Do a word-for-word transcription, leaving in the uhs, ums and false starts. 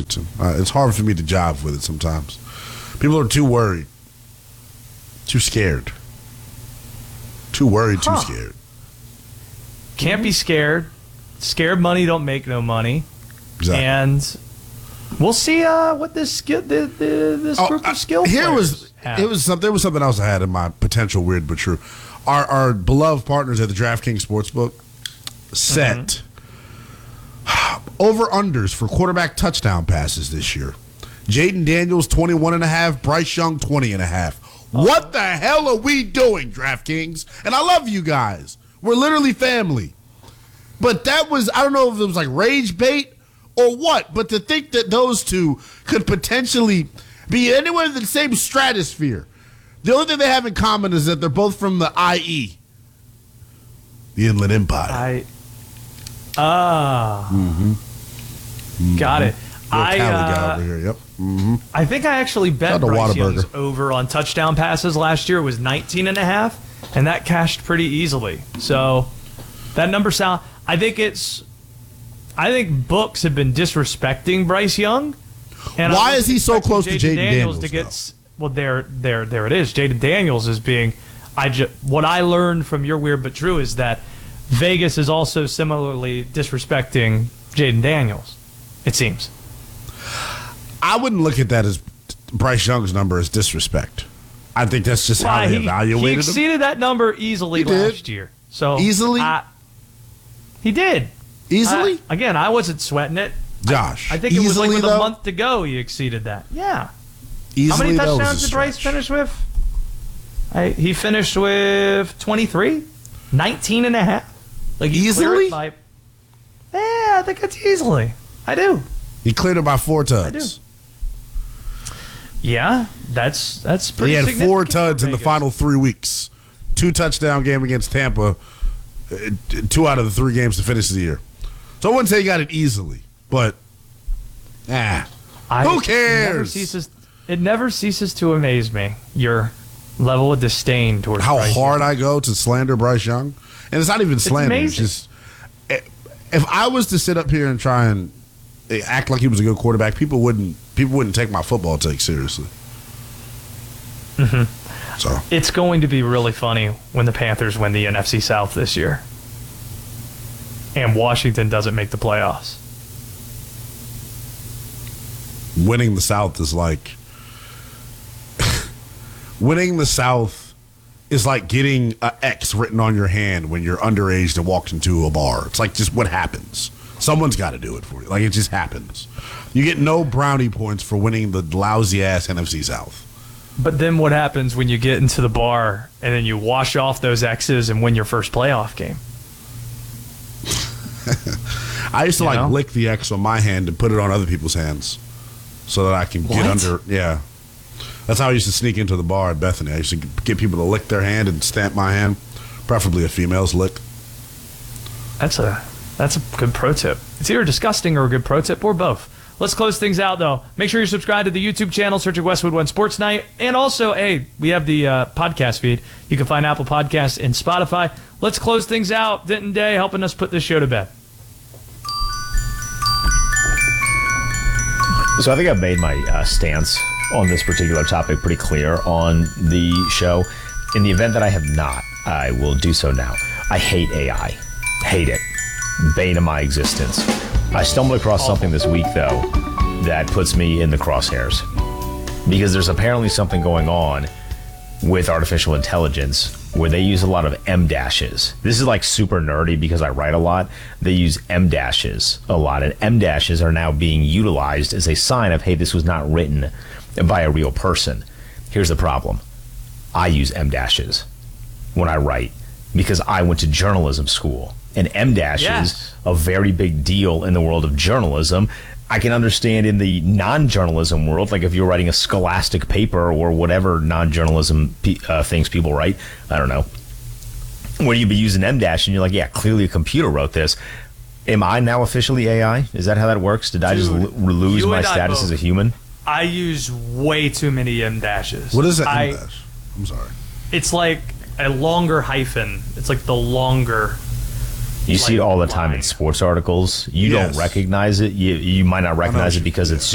Washington. Uh, it's hard for me to jive with it sometimes. People are too worried, too scared, too worried, huh. too scared. Can't be scared. Scared money don't make no money. Exactly. And we'll see uh, what this skill, the, the, this oh, group of skill here players was have. it was some, there was something else I had in my potential weird but true. Our our beloved partners at the DraftKings Sportsbook set mm-hmm. over unders for quarterback touchdown passes this year. Jaden Daniels twenty-one and a half, Bryce Young twenty and a half. Uh-huh. What the hell are we doing, DraftKings? And I love you guys. We're literally family. But that was, I don't know if it was like rage bait or what, but to think that those two could potentially be anywhere in the same stratosphere. The only thing they have in common is that they're both from the I E, the Inland Empire. I, ah. Mm-hmm. Mm-hmm. Got it. I, Cali guy uh, over here, yep. Mm-hmm. I think I actually bet Bryce Young's over on touchdown passes last year was nineteen and a half, and that cashed pretty easily. So that number sound. I think it's. I think books have been disrespecting Bryce Young. And why is he so close to Jaden Daniels? To get, well, there, there, there it is. Jaden Daniels is being. I just, what I learned from your weird but true is that Vegas is also similarly disrespecting Jaden Daniels. It seems. I wouldn't look at that as Bryce Young's number as disrespect. I think that's just well, how they he, evaluated him. He exceeded him. that number easily he last did. year. So easily, I, he did easily. I, again, I wasn't sweating it. Josh, I, I think it easily, was like with though? a month to go. He exceeded that. Yeah. Easily, how many touchdowns did did Bryce finish with? I, he finished with twenty-three, nineteen and a half. Like easily? By, yeah, I think it's easily. I do. He cleared it by four tuds. I do. Yeah, that's that's pretty. He had four tuds tuds in the final three weeks. Two touchdown game against Tampa. Two out of the three games to finish the year. So I wouldn't say he got it easily, but ah, I, who cares? It never, ceases, it never ceases to amaze me your level of disdain towards how Bryce hard Young. I go to slander Bryce Young, and it's not even slander. It's, it's just if I was to sit up here and try and act like he was a good quarterback, people wouldn't people wouldn't take my football take seriously. Mm-hmm. So it's going to be really funny when the Panthers win the N F C South this year, and Washington doesn't make the playoffs. Winning the South is like winning the South is like getting an X written on your hand when you're underage and walked into a bar. It's like just what happens. Someone's got to do it for you. Like it just happens. You get no brownie points for winning the lousy ass N F C South. But then what happens when you get into the bar and then you wash off those X's and win your first playoff game? I used to you like know? lick the X on my hand and put it on other people's hands so that I can What? get under. Yeah. That's how I used to sneak into the bar at Bethany. I used to get people to lick their hand and stamp my hand, preferably a female's lick. That's a that's a good pro tip. It's either disgusting or a good pro tip or both. Let's close things out, though. Make sure you're subscribed to the YouTube channel, search at Westwood One Sports Night. And also, hey, we have the uh, podcast feed. You can find Apple Podcasts and Spotify. Let's close things out. Denton Day helping us put this show to bed. So I think I've made my uh, stance on this particular topic pretty clear on the show. In the event that I have not, I will do so now. I hate A I. Hate it. Bane of my existence. I stumbled across something this week, though, that puts me in the crosshairs. Because there's apparently something going on with artificial intelligence where they use a lot of M dashes. This is like super nerdy because I write a lot. They use M dashes a lot, and M dashes are now being utilized as a sign of, hey, this was not written by a real person. Here's the problem. I use M dashes when I write because I went to journalism school. And M dash Yes. is a very big deal in the world of journalism. I can understand in the non-journalism world, like if you're writing a scholastic paper or whatever non-journalism pe- uh, things people write, I don't know, where you'd be using M dash and you're like, yeah, clearly a computer wrote this. Am I now officially A I? Is that how that works? Did I just Dude, l- lose you my and I status both. as a human? I use way too many M dashes. What is that I, M dash? I'm sorry. It's like a longer hyphen. It's like the longer... You see it like all the time line. in sports articles. You Yes. don't recognize it. You you might not recognize what it because you- it's